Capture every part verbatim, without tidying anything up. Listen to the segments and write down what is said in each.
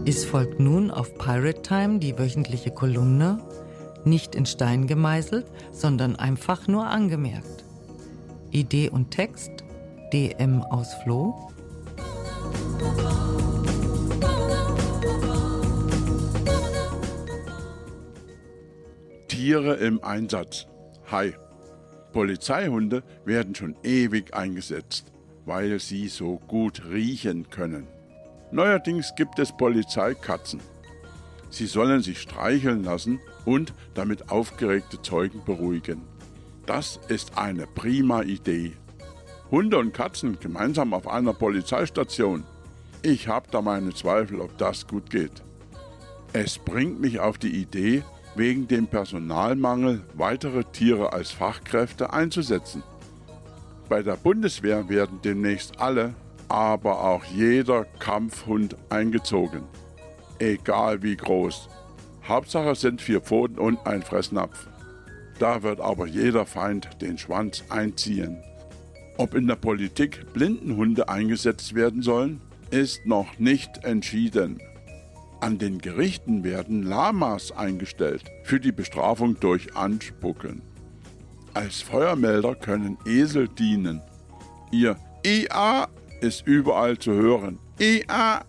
Es folgt nun auf Pirate Time die wöchentliche Kolumne, nicht in Stein gemeißelt, sondern einfach nur angemerkt. Idee und Text D M aus Floh. Tiere im Einsatz. Hi. Polizeihunde werden schon ewig eingesetzt, weil sie so gut riechen können. Neuerdings gibt es Polizeikatzen. Sie sollen sich streicheln lassen und damit aufgeregte Zeugen beruhigen. Das ist eine prima Idee. Hunde und Katzen gemeinsam auf einer Polizeistation. Ich habe da meine Zweifel, ob das gut geht. Es bringt mich auf die Idee, wegen dem Personalmangel weitere Tiere als Fachkräfte einzusetzen. Bei der Bundeswehr werden demnächst alle, aber auch jeder Kampfhund eingezogen. Egal wie groß. Hauptsache sind vier Pfoten und ein Fressnapf. Da wird aber jeder Feind den Schwanz einziehen. Ob in der Politik Blindenhunde eingesetzt werden sollen, ist noch nicht entschieden. An den Gerichten werden Lamas eingestellt für die Bestrafung durch Anspucken. Als Feuermelder können Esel dienen. Ihr I A ist überall zu hören. I A!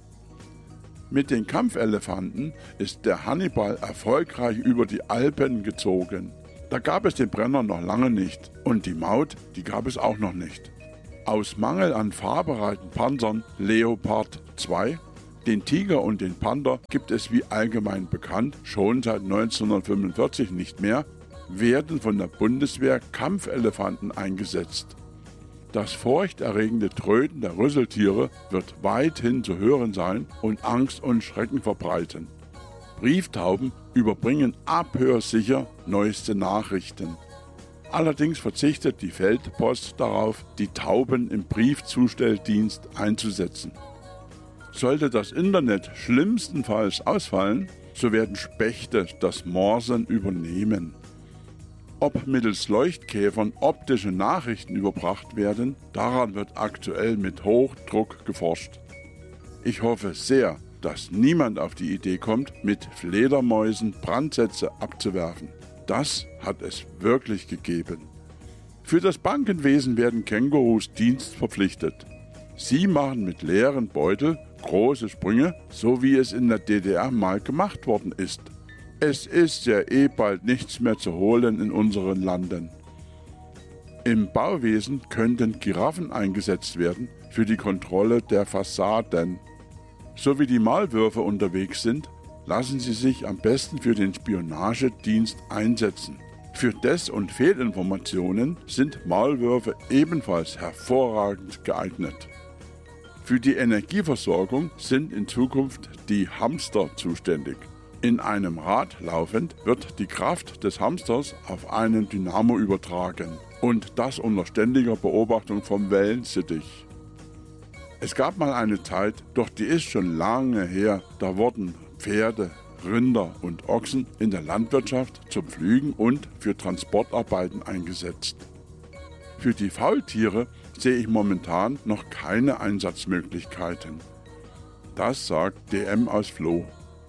Mit den Kampfelefanten ist der Hannibal erfolgreich über die Alpen gezogen. Da gab es den Brenner noch lange nicht und die Maut, die gab es auch noch nicht. Aus Mangel an fahrbereiten Panzern Leopard zwei, den Tiger und den Panther gibt es wie allgemein bekannt schon seit neunzehnhundertfünfundvierzig nicht mehr, werden von der Bundeswehr Kampfelefanten eingesetzt. Das furchterregende Tröten der Rüsseltiere wird weithin zu hören sein und Angst und Schrecken verbreiten. Brieftauben überbringen abhörsicher neueste Nachrichten. Allerdings verzichtet die Feldpost darauf, die Tauben im Briefzustelldienst einzusetzen. Sollte das Internet schlimmstenfalls ausfallen, so werden Spechte das Morsen übernehmen. Ob mittels Leuchtkäfern optische Nachrichten überbracht werden, daran wird aktuell mit Hochdruck geforscht. Ich hoffe sehr, dass niemand auf die Idee kommt, mit Fledermäusen Brandsätze abzuwerfen. Das hat es wirklich gegeben. Für das Bankenwesen werden Kängurus dienstverpflichtet. Sie machen mit leeren Beutel große Sprünge, so wie es in der D D R mal gemacht worden ist. Es ist ja eh bald nichts mehr zu holen in unseren Landen. Im Bauwesen könnten Giraffen eingesetzt werden für die Kontrolle der Fassaden. So wie die Maulwürfe unterwegs sind, lassen sie sich am besten für den Spionagedienst einsetzen. Für Des- und Fehlinformationen sind Maulwürfe ebenfalls hervorragend geeignet. Für die Energieversorgung sind in Zukunft die Hamster zuständig. In einem Rad laufend wird die Kraft des Hamsters auf einen Dynamo übertragen und das unter ständiger Beobachtung vom Wellensittich. Es gab mal eine Zeit, doch die ist schon lange her, da wurden Pferde, Rinder und Ochsen in der Landwirtschaft zum Pflügen und für Transportarbeiten eingesetzt. Für die Faultiere sehe ich momentan noch keine Einsatzmöglichkeiten. Das sagt D M aus Floh.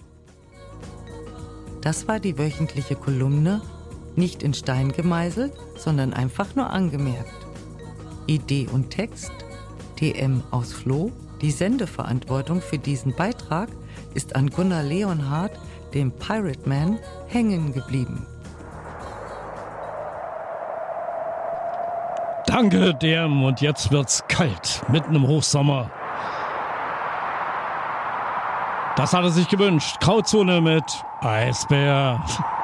Das war die wöchentliche Kolumne, nicht in Stein gemeißelt, sondern einfach nur angemerkt. Idee und Text D M aus Floh. Die Sendeverantwortung für diesen Beitrag ist an Gunnar Leonhardt, dem Pirate Man, hängen geblieben. Danke, D M. Und jetzt wird's kalt, mitten im Hochsommer. Das hat er sich gewünscht. Grauzone mit Eisbär.